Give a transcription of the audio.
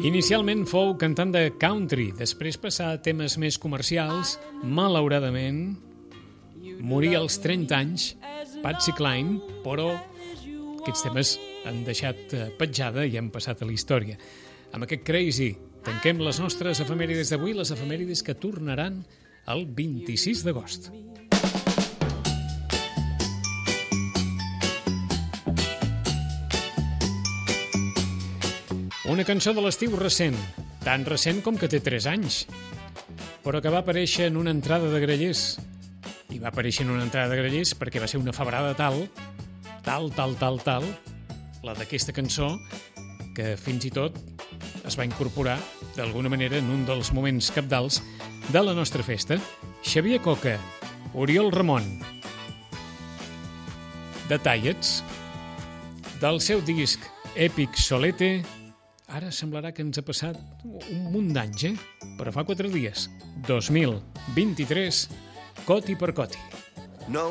Inicialment fou cantant de country, després passà a temes més comercials. Malauradament, morí als 30 anys, Patsy Cline, però aquests temes han deixat petjada i han passat a la història. Amb aquest Crazy tanquem les nostres efemèrides d'avui, les efemèrides que tornaran el 26 d'agost. Una cançó de l'estiu recent, tan recent com que té 3 anys, però que va aparèixer en una entrada de Grallers. I va aparèixer en una entrada de Grallers perquè va ser una febrada tal, la d'aquesta cançó, que fins i tot es va incorporar d'alguna manera en un dels moments cabdals de la nostra festa. Xavier Coca, Oriol Ramon, The Tallets, del seu disc Èpic Solete. Ara semblarà que ens ha passat un munt d'anys, però fa 4 dies, 2023, Coti per Coti.